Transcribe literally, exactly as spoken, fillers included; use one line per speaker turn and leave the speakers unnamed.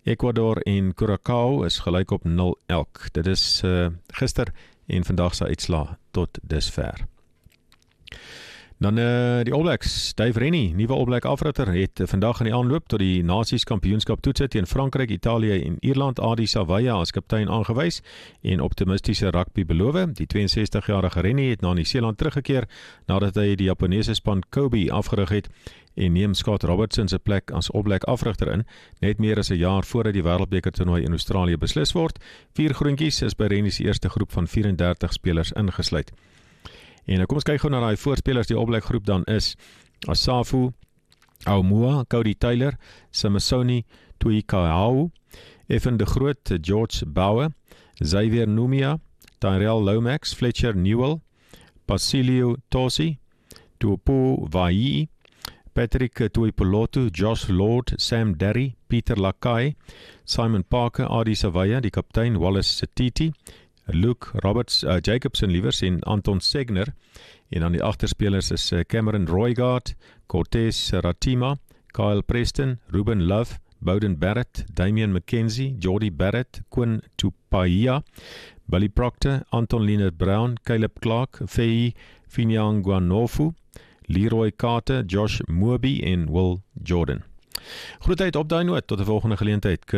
Ecuador en Curaçao is gelyk op nul elk. Dit is uh, gister en vandag se uitslaa tot dusver. Dan uh, die All Blacks, Dave Rennie, nuwe All Black afritter, het uh, vandag in die aanloop tot die Nasies kampioenskap toetse teen Frankryk, Italië en Ierland Adi Savaya as kaptein aangewys en optimistiese rugby beloof. Die twee en sestig-jarige Rennie het na Nieu-Seeland teruggekeer nadat hy die Japanese span Kobe afgerig het en neem Scott Robertson se plek as All Black afrigter in, net meer as 'n jaar voordat die Wêreldbeker toernooi in Australië beslis word. Vier groentjies is by Rennie se eerste groep van vyf en dertig spelers ingesluit. En nou kom ons kyk gou na die voorspelers die All Black groep dan is. Asafu Aumua, Cody Taylor, Samisoni Tuikahau, Evan de Groot, George Bouwer, Xavier Numia, Tyrell Lomax, Fletcher Newell, Basilio Tosi, Tuopo Vai, Patrick Tuipolotu, Josh Lord, Sam Derry, Peter Lakai, Simon Parker, Adi Savaya, die kaptein Wallace Setiti, Luke Roberts, uh, Jacobson liewers en Anton Segner, en dan die agterspelers is uh, Cameron Roygaard, Cortez Ratima, Kyle Preston, Ruben Love, Bowden Barrett, Damian McKenzie, Jordy Barrett, Quinn Tupaia, Billy Proctor, Anton Leonard Brown, Caleb Clark, Fei Finyanguanofu, Leroy Carter, Josh Moorby en Will Jordan. Groetheid op daai noot, tot 'n volgende geleentheid.